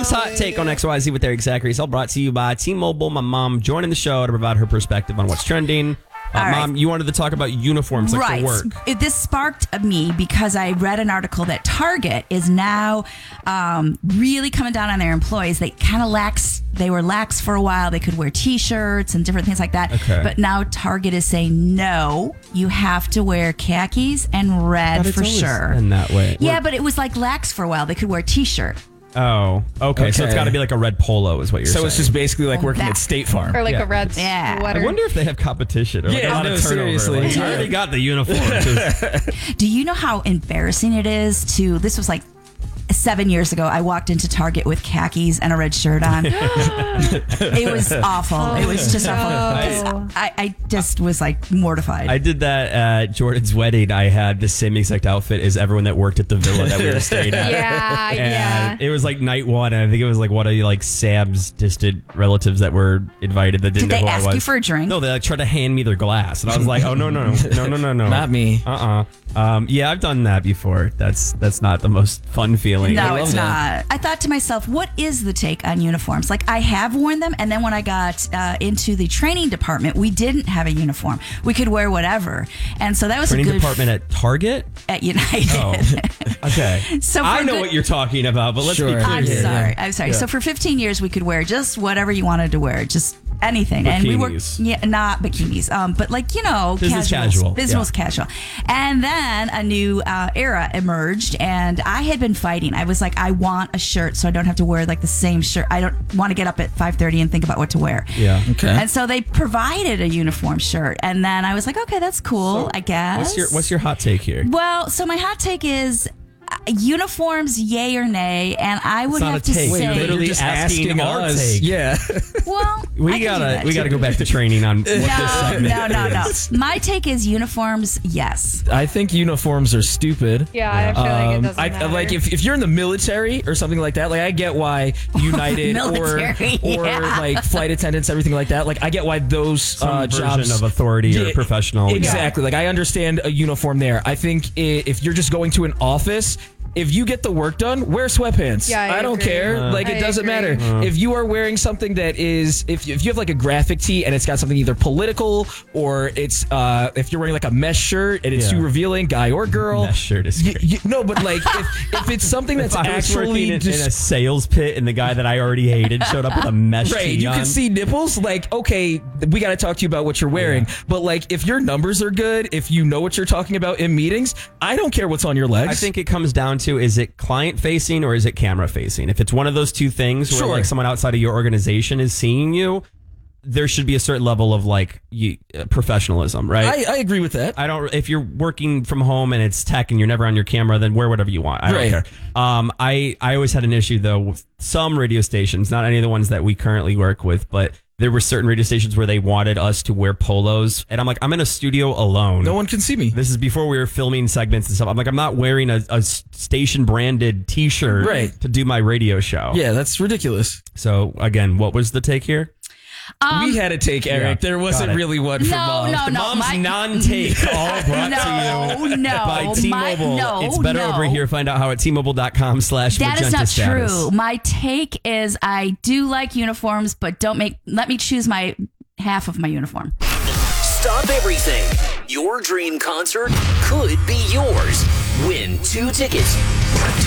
Mom's Hot Take on XYZ with Eric Zachary is all brought to you by T-Mobile. My mom joining the show to provide her perspective on what's trending. Mom, you wanted to talk about uniforms like for work. This sparked me because I read an article that Target is now really coming down on their employees. They kind of they were lax for a while. They could wear T-shirts and different things like that. Okay. But now Target is saying, no, you have to wear khakis and red for sure. In that way. Yeah, but it was like lax for a while. They could wear T-shirt. Oh, okay. So it's got to be like a red polo is what you're saying. So it's just basically like working at State Farm. Or like a red Yeah. sweater. I wonder if they have competition. Or like a lot of turnover. seriously. Like, I already got the uniform. Do you know how embarrassing it is this was like 7 years ago, I walked into Target with khakis and a red shirt on. It was awful. It was just awful. 'Cause I just was like mortified. I did that at Jordan's wedding. I had the same exact outfit as everyone that worked at the villa that we were staying at. Yeah. It was like night one, and I think it was like one of like Sam's distant relatives that were invited that didn't Did know they who I was. ask you for a drink? No, they like tried to hand me their glass, and I was like, "Oh no, Not me. Yeah, I've done that before. That's not the most fun feeling. No, I it's love not. I thought to myself, what is the take on uniforms? Like, I have worn them, and then when I got into the training department, we didn't have a uniform. We could wear whatever, and so that was Training a good department at Target. at United. Oh, okay. So for I know good- what you're talking about, but let's be Sure. clear. I'm here. sorry. I'm sorry. Yeah. So for 15 years, we could wear just whatever you wanted to wear, just anything. And we were, Bikinis. not bikinis, but like, Business casual. casual. Business Yeah. casual. And then a new era emerged, and I had been fighting. I was like, I want a shirt so I don't have to wear like the same shirt. I don't want to get up at 5:30 and think about what to wear. Yeah. Okay. And so they provided a uniform shirt, and then I was like, okay, that's cool, I guess. What's your hot take here? Well, so my hot take is uniforms, yay or nay, and I would It's not have a to take. say, You're literally asking our take. Yeah. well, We gotta go back to training on what this segment no. is. My take is uniforms, yes. I think uniforms are stupid. Yeah, I feel like it doesn't I matter. like if you're in the military or something like that. Like I get why United Military, or yeah. like flight attendants, everything like that. Like I get why those Some jobs version of authority or Yeah, professional. Exactly. Like I understand a uniform there. I think if you're just going to an office. If you get the work done, wear sweatpants. Yeah, I don't agree. care. Like it I doesn't agree. matter. If you are wearing something that is, if you have like a graphic tee and it's got something either political or it's, if you're wearing like a mesh shirt and it's Yeah. too revealing, guy or girl. Mesh shirt is great. No, but like if it's something that's If I was working actually in just a sales pit and the guy that I already hated showed up with a mesh right, tee you on. can see nipples. Like, okay, we got to talk to you about what you're wearing. But like, if your numbers are good, if you know what you're talking about in meetings, I don't care what's on your legs. I think it comes down to, is it client facing or is it camera facing? If it's one of those two things where Sure. like someone outside of your organization is seeing you, there should be a certain level of like professionalism, right? I agree with that. If you're working from home and it's tech and you're never on your camera, then wear whatever you want. I don't Right. care. I always had an issue though with some radio stations, not any of the ones that we currently work with, but there were certain radio stations where they wanted us to wear polos. And I'm like, I'm in a studio alone. No one can see me. This is before we were filming segments and stuff. I'm like, I'm not wearing a station branded t-shirt Right. to do my radio show. Yeah, that's ridiculous. So again, what was the take here? We had a take, Eric. Yeah, There wasn't got it. really one from Mom. No. Mom's my- non-take all brought to you by T-Mobile. It's better over here. Find out how at T-Mobile.com/magenta That is not status. true. My take is I do like uniforms, but let me choose my half of my uniform. Stop everything. Your dream concert could be yours. Win 2 tickets